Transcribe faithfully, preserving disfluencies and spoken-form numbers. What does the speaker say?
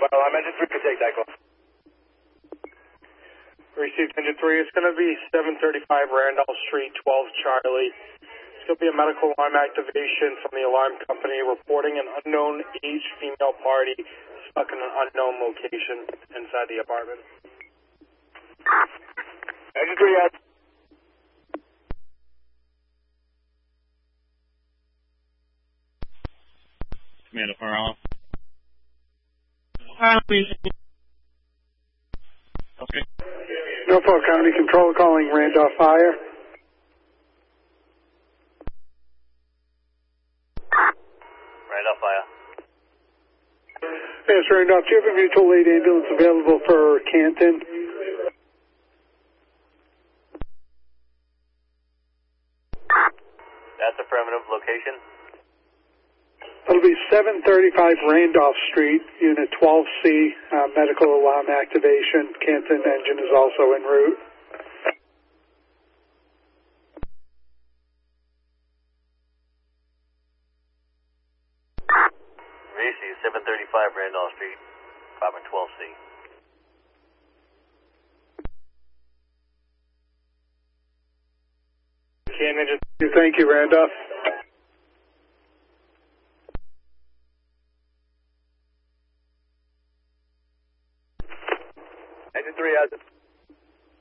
Well, I'm engine three to take that call. Received engine three. It's going to be seven thirty-five Randolph Street, twelve Charlie. It's going to be a medical alarm activation from the alarm company reporting an unknown age female party stuck in an unknown location inside the apartment. Engine three, yes. Commander Farrell. Okay. Norfolk County Control calling Randolph Fire. Randolph Fire. Yes, Randolph, do you have a mutual aid ambulance available for Canton? That's affirmative. Location? It'll be seven thirty-five Randolph Street, Unit twelve C, uh, medical alarm activation. Canton engine is also en route. Receive seven thirty-five Randolph Street, apartment twelve C. Canton engine. Thank you, Randolph. Engine three has it.